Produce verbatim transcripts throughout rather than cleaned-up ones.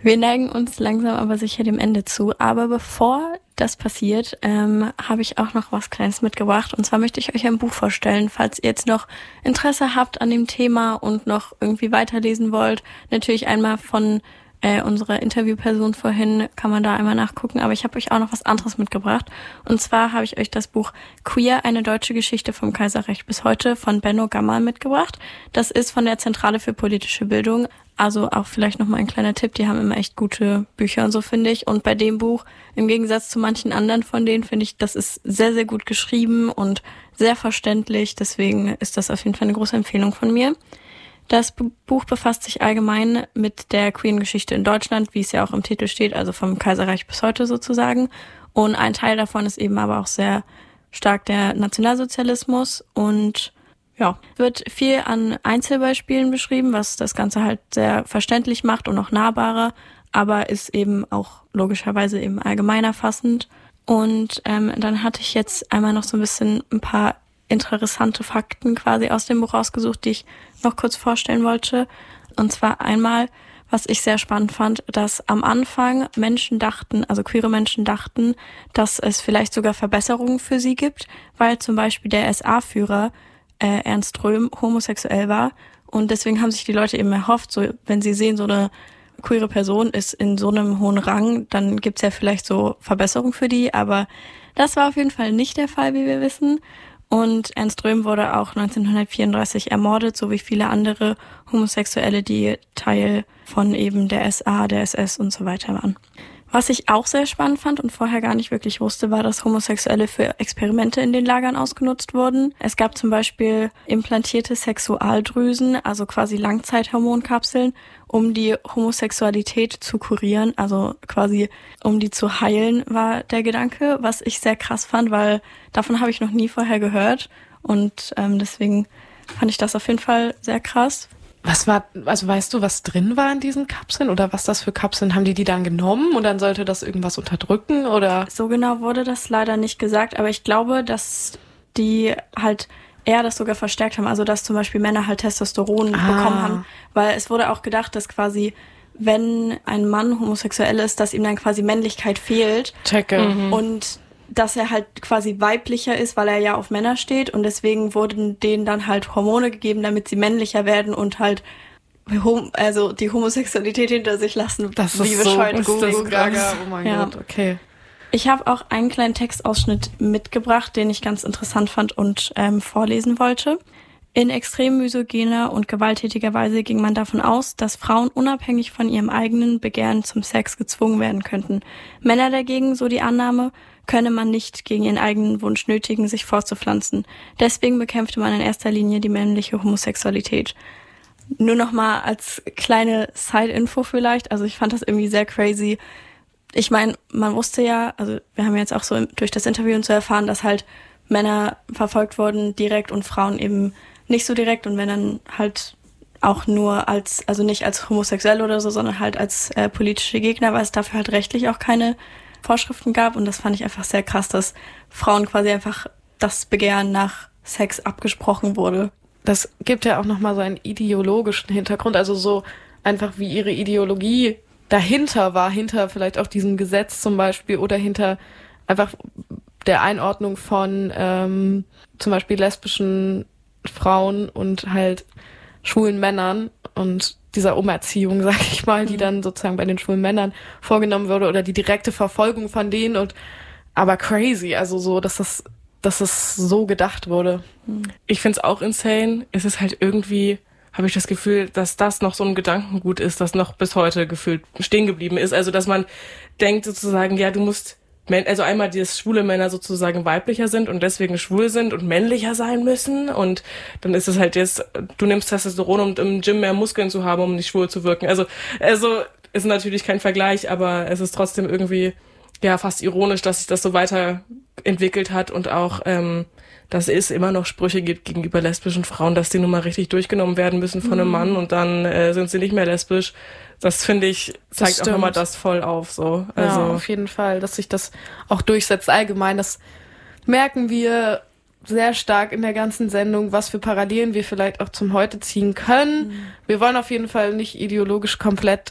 Wir neigen uns langsam aber sicher dem Ende zu. Aber bevor das passiert, ähm, habe ich auch noch was Kleines mitgebracht. Und zwar möchte ich euch ein Buch vorstellen, falls ihr jetzt noch Interesse habt an dem Thema und noch irgendwie weiterlesen wollt. Natürlich einmal von äh, unserer Interviewperson vorhin kann man da einmal nachgucken. Aber ich habe euch auch noch was anderes mitgebracht. Und zwar habe ich euch das Buch Queer, eine deutsche Geschichte vom Kaiserreich bis heute von Benno Gammal mitgebracht. Das ist von der Zentrale für politische Bildung. Also auch vielleicht nochmal ein kleiner Tipp, die haben immer echt gute Bücher und so, finde ich. Und bei dem Buch, im Gegensatz zu manchen anderen von denen, finde ich, das ist sehr, sehr gut geschrieben und sehr verständlich. Deswegen ist das auf jeden Fall eine große Empfehlung von mir. Das Buch befasst sich allgemein mit der queeren Geschichte in Deutschland, wie es ja auch im Titel steht, also vom Kaiserreich bis heute sozusagen. Und ein Teil davon ist eben aber auch sehr stark der Nationalsozialismus und ja, wird viel an Einzelbeispielen beschrieben, was das Ganze halt sehr verständlich macht und auch nahbarer, aber ist eben auch logischerweise eben allgemeiner fassend. Und ähm, dann hatte ich jetzt einmal noch so ein bisschen ein paar interessante Fakten quasi aus dem Buch rausgesucht, die ich noch kurz vorstellen wollte. Und zwar einmal, was ich sehr spannend fand, dass am Anfang Menschen dachten, also queere Menschen dachten, dass es vielleicht sogar Verbesserungen für sie gibt, weil zum Beispiel der S A-Führer Äh, Ernst Röhm homosexuell war und deswegen haben sich die Leute eben erhofft, so wenn sie sehen, so eine queere Person ist in so einem hohen Rang, dann gibt's ja vielleicht so Verbesserungen für die, aber das war auf jeden Fall nicht der Fall, wie wir wissen. Und Ernst Röhm wurde auch neunzehnhundertvierunddreißig ermordet, so wie viele andere Homosexuelle, die Teil von eben der S A, der S S und so weiter waren. Was ich auch sehr spannend fand und vorher gar nicht wirklich wusste, war, dass Homosexuelle für Experimente in den Lagern ausgenutzt wurden. Es gab zum Beispiel implantierte Sexualdrüsen, also quasi Langzeithormonkapseln, um die Homosexualität zu kurieren, also quasi um die zu heilen, war der Gedanke, was ich sehr krass fand, weil davon habe ich noch nie vorher gehört und ähm, deswegen fand ich das auf jeden Fall sehr krass. Was war, also weißt du, was drin war in diesen Kapseln oder was das für Kapseln? Haben die die dann genommen und dann sollte das irgendwas unterdrücken oder? So genau wurde das leider nicht gesagt, aber ich glaube, dass die halt eher das sogar verstärkt haben, also dass zum Beispiel Männer halt Testosteron ah. bekommen haben, weil es wurde auch gedacht, dass quasi, wenn ein Mann homosexuell ist, dass ihm dann quasi Männlichkeit fehlt. Checke. Mhm. Und dass er halt quasi weiblicher ist, weil er ja auf Männer steht und deswegen wurden denen dann halt Hormone gegeben, damit sie männlicher werden und halt hom- also die Homosexualität hinter sich lassen. Das ist wie so, bescheuert. so, so gaga. Oh mein ja. Gott, okay. Ich habe auch einen kleinen Textausschnitt mitgebracht, den ich ganz interessant fand und ähm, vorlesen wollte. In extrem misogyner und gewalttätiger Weise ging man davon aus, dass Frauen unabhängig von ihrem eigenen Begehren zum Sex gezwungen werden könnten. Männer dagegen, so die Annahme, könne man nicht gegen ihren eigenen Wunsch nötigen, sich fortzupflanzen. Deswegen bekämpfte man in erster Linie die männliche Homosexualität. Nur noch mal als kleine Side-Info vielleicht, also ich fand das irgendwie sehr crazy. Ich meine, man wusste ja, also wir haben jetzt auch so durch das Interview und so erfahren, dass halt Männer verfolgt wurden direkt und Frauen eben nicht so direkt und wenn dann halt auch nur als, also nicht als homosexuell oder so, sondern halt als äh, politische Gegner, weil es dafür halt rechtlich auch keine Vorschriften gab und das fand ich einfach sehr krass, dass Frauen quasi einfach das Begehren nach Sex abgesprochen wurde. Das gibt ja auch nochmal so einen ideologischen Hintergrund, also so einfach wie ihre Ideologie dahinter war, hinter vielleicht auch diesem Gesetz zum Beispiel oder hinter einfach der Einordnung von ähm, zum Beispiel lesbischen Frauen und halt schwulen Männern und dieser Umerziehung, sag ich mal, die dann sozusagen bei den schwulen Männern vorgenommen wurde oder die direkte Verfolgung von denen und aber crazy, also so, dass das, dass es so gedacht wurde. Ich find's auch insane. Es ist halt irgendwie, habe ich das Gefühl, dass das noch so ein Gedankengut ist, das noch bis heute gefühlt stehen geblieben ist. Also, dass man denkt sozusagen, ja, du musst, also einmal, dass schwule Männer sozusagen weiblicher sind und deswegen schwul sind und männlicher sein müssen und dann ist es halt jetzt, du nimmst Testosteron, um im Gym mehr Muskeln zu haben, um nicht schwul zu wirken. Also, also ist natürlich kein Vergleich, aber es ist trotzdem irgendwie ja fast ironisch, dass sich das so weiterentwickelt hat und auch, ähm, dass es immer noch Sprüche gibt gegenüber lesbischen Frauen, dass die nun mal richtig durchgenommen werden müssen von einem Mhm. Mann und dann äh, sind sie nicht mehr lesbisch. Das finde ich, zeigt Das auch immer stimmt. das voll auf, so. Also. Ja, auf jeden Fall, dass sich das auch durchsetzt allgemein. Das merken wir sehr stark in der ganzen Sendung, was für Parallelen wir vielleicht auch zum Heute ziehen können. Mhm. Wir wollen auf jeden Fall nicht ideologisch komplett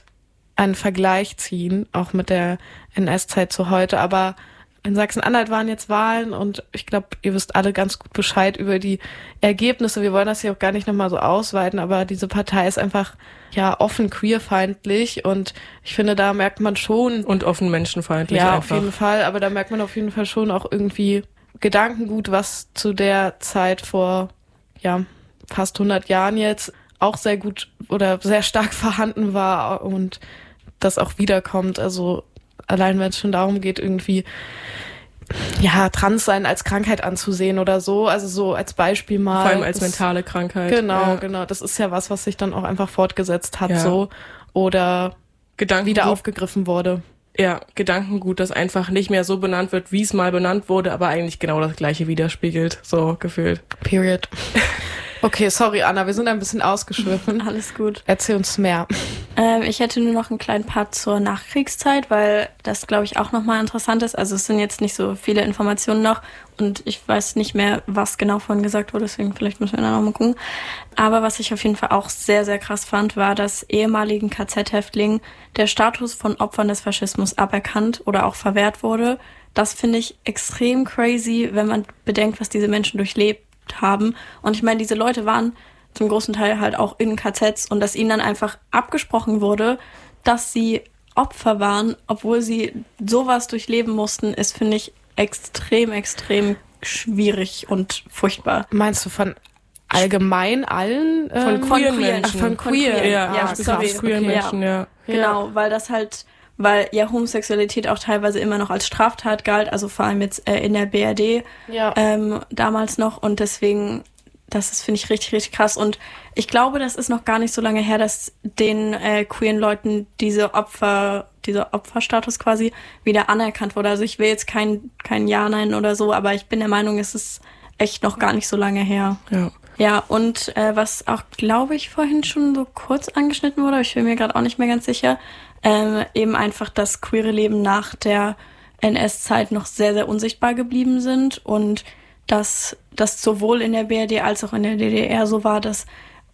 einen Vergleich ziehen, auch mit der N S-Zeit zu heute. Aber in Sachsen-Anhalt waren jetzt Wahlen und ich glaube, ihr wisst alle ganz gut Bescheid über die Ergebnisse. Wir wollen das hier auch gar nicht nochmal so ausweiten, aber diese Partei ist einfach ja offen queerfeindlich und ich finde, da merkt man schon... Und offen menschenfeindlich ja, einfach. Ja, auf jeden Fall, aber da merkt man auf jeden Fall schon auch irgendwie Gedankengut, was zu der Zeit vor ja fast hundert Jahren jetzt auch sehr gut oder sehr stark vorhanden war und das auch wiederkommt. Also allein wenn es schon darum geht, irgendwie ja Transsein als Krankheit anzusehen oder so, also so als Beispiel mal. Vor allem als das, mentale Krankheit. Genau, ja. genau. Das ist ja was, was sich dann auch einfach fortgesetzt hat ja. so oder Gedankengut. wieder aufgegriffen wurde. Ja, Gedankengut, das einfach nicht mehr so benannt wird, wie es mal benannt wurde, aber eigentlich genau das Gleiche widerspiegelt, so gefühlt. Period. Okay, sorry Anna, wir sind ein bisschen ausgeschwiffen. Alles gut. Erzähl uns mehr. Ähm, ich hätte nur noch einen kleinen Part zur Nachkriegszeit, weil das, glaube ich, auch nochmal interessant ist. Also es sind jetzt nicht so viele Informationen noch und ich weiß nicht mehr, was genau vorhin gesagt wurde, deswegen vielleicht müssen wir da nochmal gucken. Aber was ich auf jeden Fall auch sehr, sehr krass fand, war, dass ehemaligen K Z-Häftlingen der Status von Opfern des Faschismus aberkannt oder auch verwehrt wurde. Das finde ich extrem crazy, wenn man bedenkt, was diese Menschen durchlebt haben. Und ich meine, diese Leute waren zum großen Teil halt auch in K Zs und dass ihnen dann einfach abgesprochen wurde, dass sie Opfer waren, obwohl sie sowas durchleben mussten, ist, finde ich, extrem, extrem schwierig und furchtbar. Meinst du von allgemein allen? Äh, von queeren Menschen. Ach, von queer. queer. Ja, ja, sorry. Queeren okay, Menschen, ja. ja. Genau, weil das halt, weil ja Homosexualität auch teilweise immer noch als Straftat galt, also vor allem jetzt äh, in der B R D ja. ähm, damals noch und deswegen, das ist, finde ich, richtig, richtig krass und ich glaube, das ist noch gar nicht so lange her, dass den äh, queeren Leuten diese Opfer, dieser Opferstatus quasi wieder anerkannt wurde. Also ich will jetzt kein, kein Ja, Nein oder so, aber ich bin der Meinung, es ist echt noch gar nicht so lange her. Ja. Ja, und äh, was auch, glaube ich, vorhin schon so kurz angeschnitten wurde, ich bin mir gerade auch nicht mehr ganz sicher, ähm, eben einfach das queere Leben nach der N S-Zeit noch sehr, sehr unsichtbar geblieben sind und dass das sowohl in der B R D als auch in der D D R so war, dass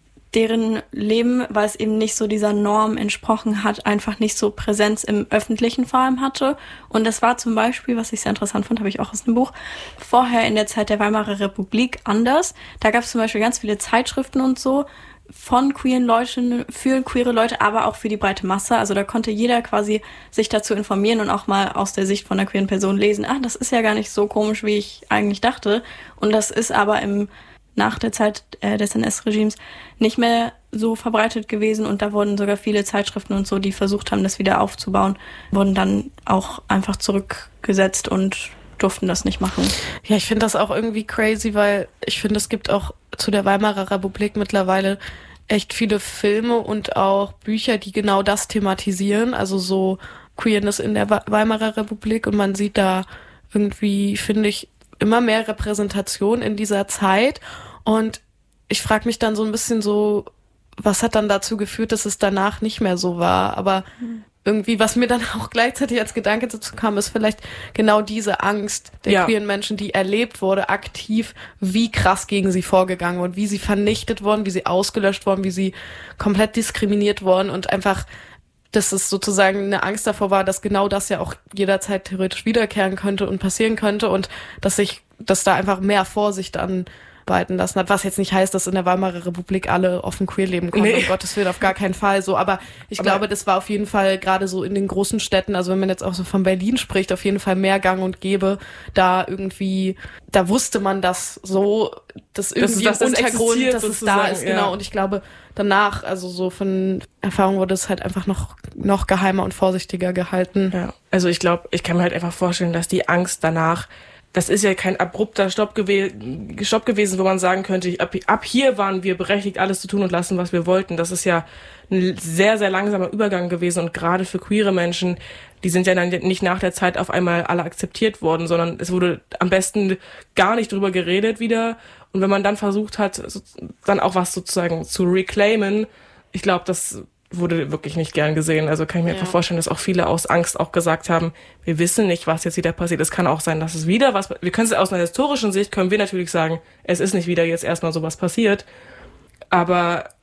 deren Leben, weil es eben nicht so dieser Norm entsprochen hat, einfach nicht so Präsenz im Öffentlichen vor allem hatte. Und das war zum Beispiel, was ich sehr interessant fand, habe ich auch aus dem Buch, vorher in der Zeit der Weimarer Republik anders. Da gab es zum Beispiel ganz viele Zeitschriften und so von queeren Leuten, für queere Leute, aber auch für die breite Masse. Also da konnte jeder quasi sich dazu informieren und auch mal aus der Sicht von einer queeren Person lesen, ah, das ist ja gar nicht so komisch, wie ich eigentlich dachte. Und das ist aber im nach der Zeit äh, des N S-Regimes nicht mehr so verbreitet gewesen und da wurden sogar viele Zeitschriften und so, die versucht haben, das wieder aufzubauen, wurden dann auch einfach zurückgesetzt und durften das nicht machen. Ja, ich finde das auch irgendwie crazy, weil ich finde, es gibt auch zu der Weimarer Republik mittlerweile echt viele Filme und auch Bücher, die genau das thematisieren, also so Queerness in der Weimarer Republik und man sieht da irgendwie, finde ich, immer mehr Repräsentation in dieser Zeit und ich frage mich dann so ein bisschen so, was hat dann dazu geführt, dass es danach nicht mehr so war, aber mhm. irgendwie, was mir dann auch gleichzeitig als Gedanke dazu kam, ist vielleicht genau diese Angst der ja. queeren Menschen, die erlebt wurde, aktiv, wie krass gegen sie vorgegangen wurde, wie sie vernichtet wurden, wie sie ausgelöscht wurden, wie sie komplett diskriminiert wurden und einfach, dass es sozusagen eine Angst davor war, dass genau das ja auch jederzeit theoretisch wiederkehren könnte und passieren könnte und dass sich, dass da einfach mehr Vorsicht an walten lassen hat, was jetzt nicht heißt, dass in der Weimarer Republik alle offen queer leben konnten, nee. um Gottes Willen, auf gar keinen Fall so, aber ich aber glaube, das war auf jeden Fall gerade so in den großen Städten, also wenn man jetzt auch so von Berlin spricht, auf jeden Fall mehr gang und gäbe, da irgendwie, da wusste man das so, dass irgendwie das, im das Untergrund, dass es da ist, genau, ja. und ich glaube, danach, also so von Erfahrung wurde es halt einfach noch, noch geheimer und vorsichtiger gehalten. Ja, also ich glaube, ich kann mir halt einfach vorstellen, dass die Angst danach, das ist ja kein abrupter Stopp, gew- Stopp gewesen, wo man sagen könnte, ab, ab hier waren wir berechtigt, alles zu tun und lassen, was wir wollten. Das ist ja ein sehr, sehr langsamer Übergang gewesen und gerade für queere Menschen, die sind ja dann nicht nach der Zeit auf einmal alle akzeptiert worden, sondern es wurde am besten gar nicht drüber geredet wieder. Und wenn man dann versucht hat, so, dann auch was sozusagen zu reclaimen, ich glaube, das wurde wirklich nicht gern gesehen. Also kann ich mir ja. einfach vorstellen, dass auch viele aus Angst auch gesagt haben, wir wissen nicht, was jetzt wieder passiert. Es kann auch sein, dass es wieder was, wir können es aus einer historischen Sicht, können wir natürlich sagen, es ist nicht wieder jetzt erstmal sowas passiert. Aber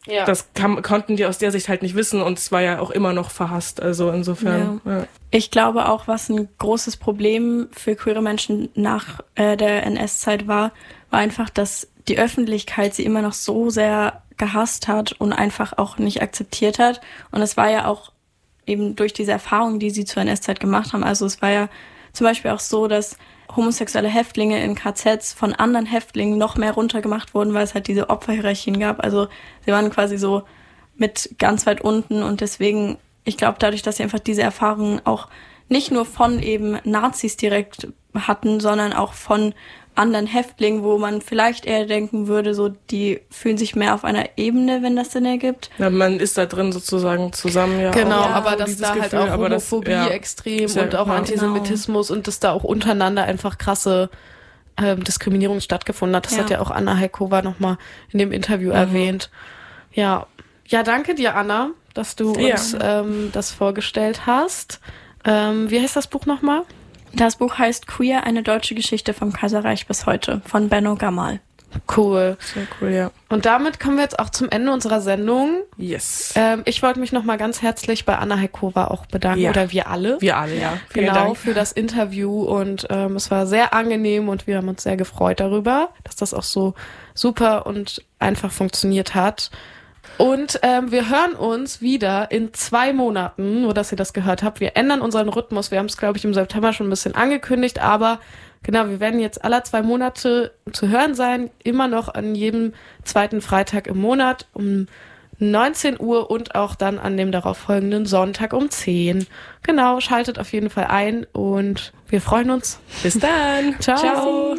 ja. das kam, konnten die aus der Sicht halt nicht wissen und es war ja auch immer noch verhasst. Also insofern. Ja. Ja. Ich glaube auch, was ein großes Problem für queere Menschen nach äh, der N S-Zeit war, war einfach, dass die Öffentlichkeit sie immer noch so sehr gehasst hat und einfach auch nicht akzeptiert hat. Und es war ja auch eben durch diese Erfahrungen, die sie zur N S-Zeit gemacht haben. Also es war ja zum Beispiel auch so, dass homosexuelle Häftlinge in K Zs von anderen Häftlingen noch mehr runtergemacht wurden, weil es halt diese Opferhierarchien gab. Also sie waren quasi so mit ganz weit unten und deswegen, ich glaube, dadurch, dass sie einfach diese Erfahrungen auch nicht nur von eben Nazis direkt hatten, sondern auch von anderen Häftlingen, wo man vielleicht eher denken würde, so die fühlen sich mehr auf einer Ebene, wenn das Sinn ergibt. Ja, man ist da drin sozusagen zusammen, ja. Genau, auch, ja, aber dass da halt Gefühl, auch Homophobie das, ja, extrem ja, und auch ja, Antisemitismus genau. und dass da auch untereinander einfach krasse ähm, Diskriminierung stattgefunden hat. Das ja. hat ja auch Anna Heikova nochmal in dem Interview mhm. erwähnt. Ja, ja, danke dir, Anna, dass du ja. uns ähm, das vorgestellt hast. Ähm, wie heißt das Buch nochmal? Das Buch heißt Queer, eine deutsche Geschichte vom Kaiserreich bis heute von Benno Gamal. Cool. Sehr cool, ja. Und damit kommen wir jetzt auch zum Ende unserer Sendung. Yes. Ähm, ich wollte mich nochmal ganz herzlich bei Anna Heikova auch bedanken. Ja. Oder wir alle. Wir alle, ja. Vielen genau, Dank. Für das Interview. Und ähm, es war sehr angenehm und wir haben uns sehr gefreut darüber, dass das auch so super und einfach funktioniert hat. Und ähm, wir hören uns wieder in zwei Monaten, nur dass ihr das gehört habt. Wir ändern unseren Rhythmus. Wir haben es, glaube ich, im September schon ein bisschen angekündigt, aber genau, wir werden jetzt alle zwei Monate zu hören sein, immer noch an jedem zweiten Freitag im Monat um neunzehn Uhr und auch dann an dem darauffolgenden Sonntag um zehn. Genau, schaltet auf jeden Fall ein und wir freuen uns. Bis dann. Ciao. Ciao.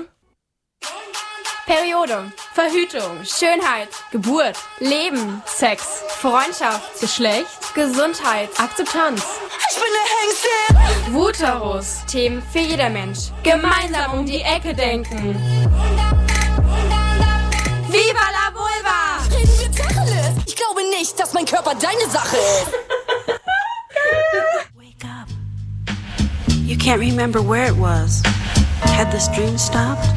Periode, Verhütung, Schönheit, Geburt, Leben, Sex, Freundschaft, Geschlecht, Gesundheit, Akzeptanz. Ich bin der Hengste. Vuterus, Themen für jeder Mensch. Gemeinsam um die Ecke denken. Viva la Vulva! Reden wir Tacheles. Ich glaube nicht, dass mein Körper deine Sache ist. Wake up. You can't remember where it was. Had this dream stopped?